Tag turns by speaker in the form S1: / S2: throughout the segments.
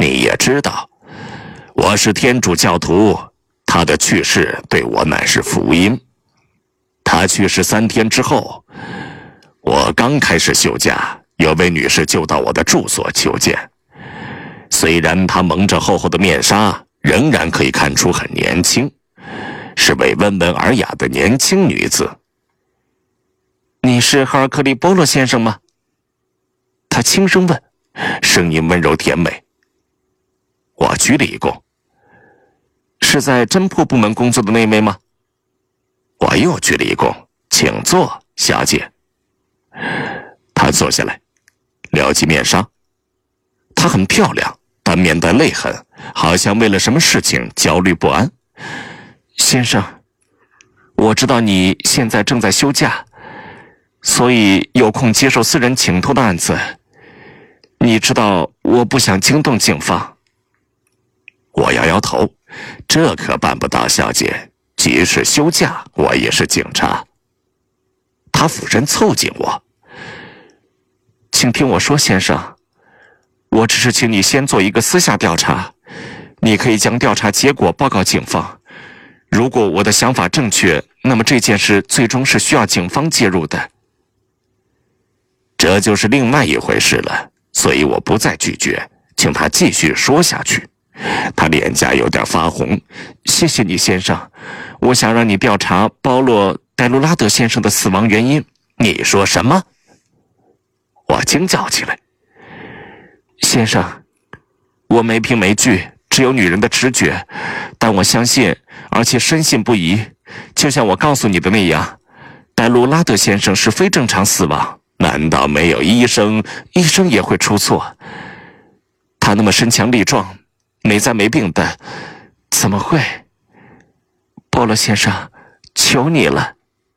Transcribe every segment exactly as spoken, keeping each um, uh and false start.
S1: 你也知道，我是天主教徒，他的去世对我乃是福音。他去世三天之后，我刚开始休假，有位女士就到我的住所求见。虽然她蒙着厚厚的面纱，仍然可以看出很年轻，是位温文尔雅的年轻女子。
S2: 你是赫尔克利波洛先生吗？
S1: 她轻声问，声音温柔甜美。我鞠了一躬。
S2: 是在侦破部门工作的那位吗？
S1: 我又鞠了一躬。请坐，小姐。她坐下来，撩起面纱。她很漂亮，但面带泪痕，好像为了什么事情焦虑不安。
S2: 先生，我知道你现在正在休假，所以有空接受私人请托的案子。你知道我不想惊动警方。
S1: 我摇摇头，这可办不到，小姐。即使休假，我也是警察。他俯身凑近我。
S2: 请听我说，先生，我只是请你先做一个私下调查，你可以将调查结果报告警方。如果我的想法正确，那么这件事最终是需要警方介入的。
S1: 这就是另外一回事了，所以我不再拒绝，请他继续说下去。他脸颊有点发红。
S2: 谢谢你，先生。我想让你调查包洛·戴卢拉德先生的死亡原因。
S1: 你说什么？我惊叫起来。
S2: 先生，我没凭没据，只有女人的直觉，但我相信，而且深信不疑，就像我告诉你的那样，戴卢拉德先生是非正常死亡。
S1: 难道没有医生？
S2: 医生也会出错。他那么身强力壮，没灾没病的，怎么会？波罗先生，求你了。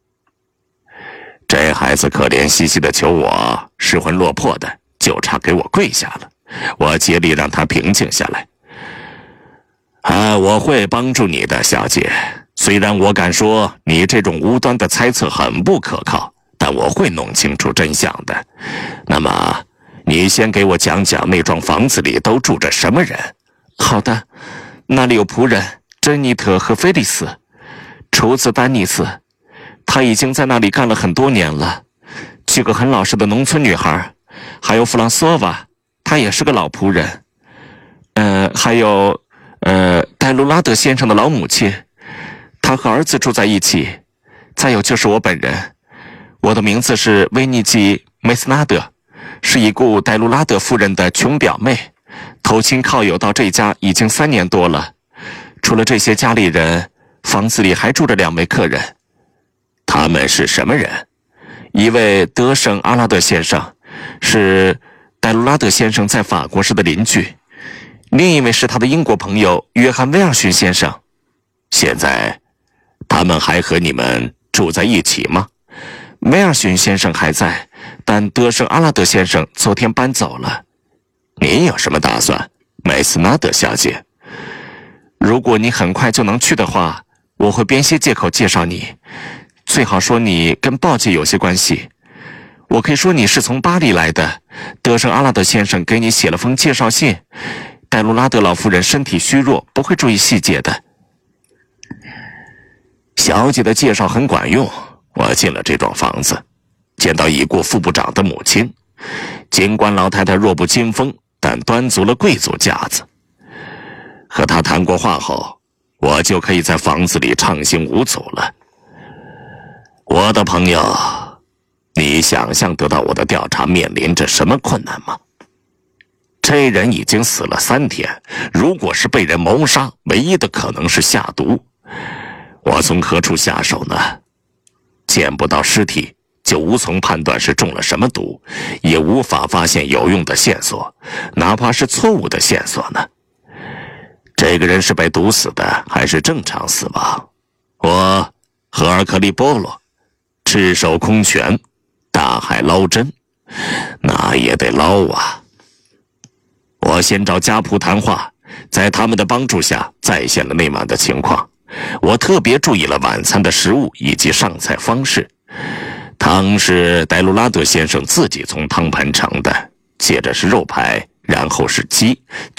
S1: 这孩子可怜兮兮的求我，失魂落魄的，就差给我跪下了。我竭力让他平静下来。啊，我会帮助你的，小姐。虽然我敢说你这种无端的猜测很不可靠，但我会弄清楚真相的。那么，你先给我讲讲那幢房子里都住着什么人。
S2: 好的，那里有仆人珍妮特和菲利斯，厨子丹尼斯，她已经在那里干了很多年了，是个很老实的农村女孩。还有弗朗索瓦，她也是个老仆人。呃，还有呃戴卢拉德先生的老母亲，她和儿子住在一起。再有就是我本人，我的名字是维尼基·梅斯纳德，是已故戴卢拉德夫人的穷表妹。投亲靠友到这家已经三年多了。除了这些家里人，房子里还住着两位客人。
S1: 他们是什么人？
S2: 一位德圣阿拉德先生，是戴卢拉德先生在法国时的邻居；另一位是他的英国朋友约翰·威尔逊先生。
S1: 现在，他们还和你们住在一起吗？
S2: 威尔逊先生还在，但德圣阿拉德先生昨天搬走了。
S1: 你有什么打算，梅斯纳德小姐？
S2: 如果你很快就能去的话，我会编些借口介绍你，最好说你跟报界有些关系。我可以说你是从巴黎来的，德圣阿拉德先生给你写了封介绍信。戴卢拉德老夫人身体虚弱，不会注意细节的。
S1: 小姐的介绍很管用。我进了这幢房子，见到已故副部长的母亲。尽管老太太弱不禁风，但端足了贵族架子。和她谈过话后，我就可以在房子里畅行无阻了。我的朋友，你想象得到我的调查面临着什么困难吗？这人已经死了三天，如果是被人谋杀，唯一的可能是下毒。我从何处下手呢？见不到尸体，就无从判断是中了什么毒，也无法发现有用的线索，哪怕是错误的线索呢？这个人是被毒死的，还是正常死亡？我赫尔克利波罗，赤手空拳，大海捞针，那也得捞啊！我先找家仆谈话，在他们的帮助下再现了那晚的情况。我特别注意了晚餐的食物以及上菜方式。汤是戴卢拉德先生自己从汤盆盛的，接着是肉排，然后是鸡，